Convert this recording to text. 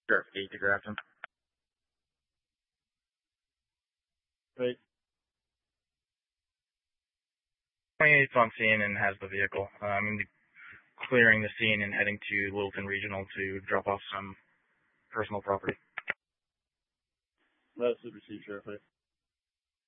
Sheriff 8 to Grafton. Right. 28's on scene and has the vehicle. I'm clearing the scene and heading to Littleton Regional to drop off some personal property. That's the received, Sheriff 8.